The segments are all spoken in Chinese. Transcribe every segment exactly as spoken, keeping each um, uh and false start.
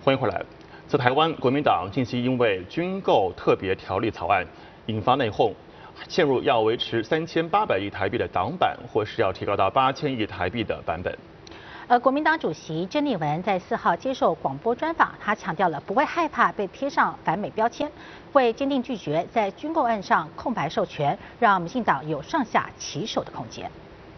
欢迎回来。在台湾，国民党近期因为军购特别条例草案引发内讧，陷入要维持三千八百亿台币的党版，或是要提高到八千亿台币的版本。 而国民党主席郑丽文在四号接受广播专访，他强调了不会害怕被贴上反美标签，会坚定拒绝在军购案上空白授权，让民进党有上下其手的空间。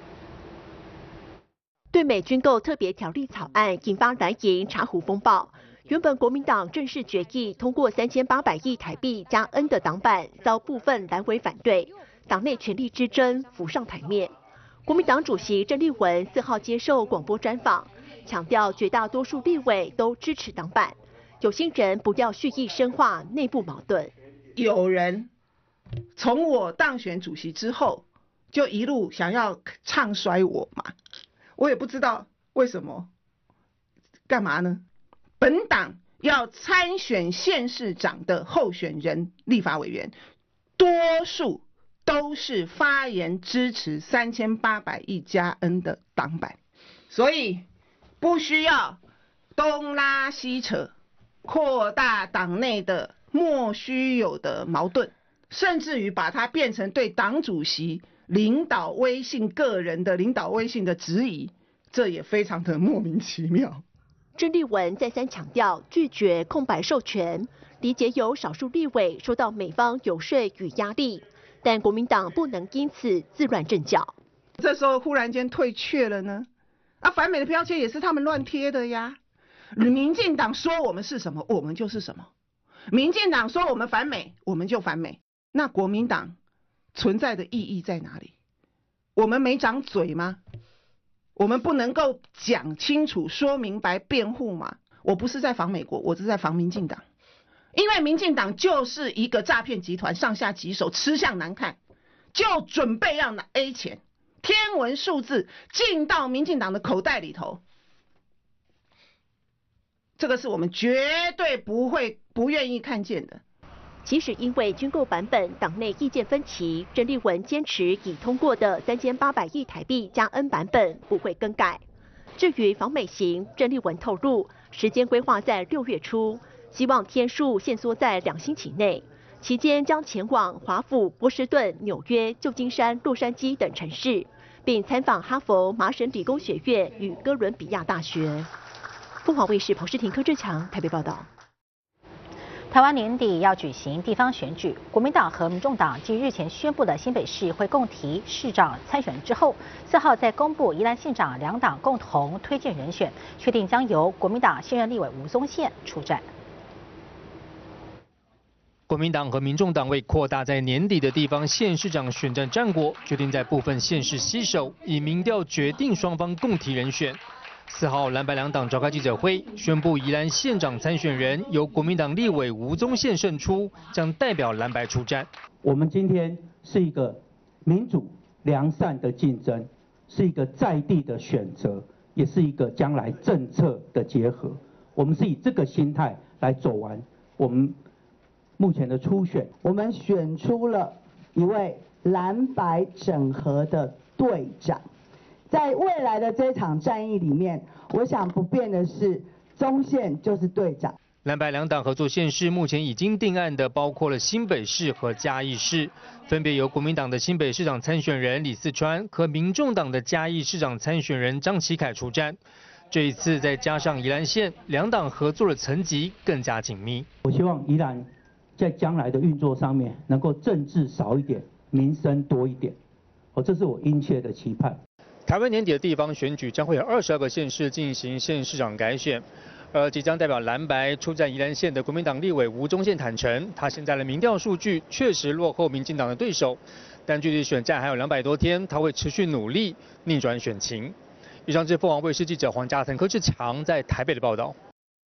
对美军购特别条例草案引发蓝营茶壶风暴。原本国民党正式决议通过三千八百亿台币加 N 的党版，遭部分蓝委反对，党内权力之争浮上台面。国民党主席郑丽文四号接受广播专访，强调绝大多数立委都支持党版，有心人不要蓄意深化内部矛盾。 有人从我当选主席之后，就一路想要唱衰我嘛，我也不知道为什么，干嘛呢？本党要参选县市长的候选人、立法委员，多数都是发言支持三千八百亿加 N 的党版，所以不需要东拉西扯，扩大党内的莫须有的矛盾，甚至于把它变成对党主席领导威信、个人的领导威信的质疑，这也非常的莫名其妙。 郑丽文再三强调拒绝空白授权，理解有少数立委受到美方游说与压力，但国民党不能因此自乱阵脚。 这时候忽然间退却了呢？啊，反美的标签也是他们乱贴的呀。民进党说我们是什么，我们就是什么；民进党说我们反美，我们就反美。那国民党存在的意义在哪里？我们没长嘴吗？我们不能够讲清楚、说明白、辩护吗？我不是在防美国，我是在防民进党，因为民进党就是一个诈骗集团，上下其手，吃相难看，就准备要拿 A 钱，天文数字进到民进党的口袋里头，这个是我们绝对不会、不愿意看见的。 即使因为军购版本党内意见分歧，郑丽文坚持已通过的三千八百亿台币加 N 版本不会更改。至于访美行，郑丽文透露时间规划在六月初，希望天数限缩在两星期内，期间将前往华府、波士顿、纽约、旧金山、洛杉矶等城市，并参访哈佛、麻省理工学院与哥伦比亚大学。凤凰卫视彭诗婷、柯志强台北报道。 台湾年底要举行地方选举，国民党和民众党继日前宣布的新北市会共提市长参选之后，四号再公布宜兰县长两党共同推荐人选，确定将由国民党现任立委吴宗宪出战。 国民党和民众党为扩大在年底的地方县市长选战战果，决定在部分县市携手，以民调决定双方共提人选。四号，蓝白两党召开记者会，宣布宜兰县长参选人由国民党立委吴宗宪胜出，将代表蓝白出战。 我们今天是一个民主良善的竞争，是一个在地的选择，也是一个将来政策的结合。我们是以这个心态来走完我们目前的初选。 我们选出了一位蓝白整合的队长。在未来的这场战役里面，我想不变的是，宗宪就是队长。 蓝白两党合作县市目前已经定案的，包括了新北市和嘉义市，分别由国民党的新北市长参选人李四川和民众党的嘉义市长参选人张启凯出战。这一次再加上宜兰县，两党合作的层级更加紧密。 我希望宜兰在将来的运作上面，能够政治少一点，民生多一点。哦，这是我殷切的期盼。 台湾年底的地方选举将会有二十二个县市进行县市长改选，而即将代表蓝白出战宜兰县的国民党立委吴宗宪坦承，他现在的民调数据确实落后民进党的对手，但距离选战还有两百多天，他会持续努力逆转选情。以上是凤凰卫视记者黄家腾、柯志强在台北的报道。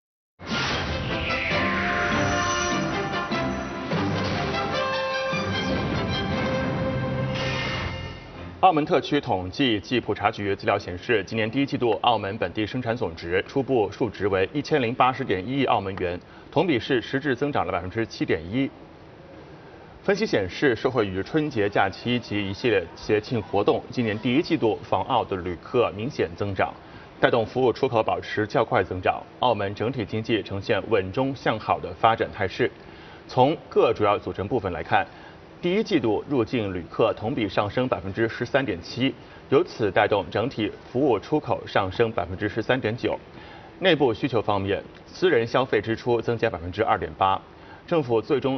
澳门特区统计暨普查局资料显示，今年第一季度澳门本地生产总值初步数值为一千零八十点一亿澳门元，同比是实质增长了百分之七点一。分析显示，受惠于春节假期及一系列节庆活动，今年第一季度访澳的旅客明显增长。 带动服务出口保持较快增长，澳门整体经济呈现稳中向好的发展态势。从各主要组成部分来看，第一季度入境旅客同比上升百分之十三点七，由此带动整体服务出口上升百分之十三点九。内部需求方面，私人消费支出增加百分之二点八，政府最终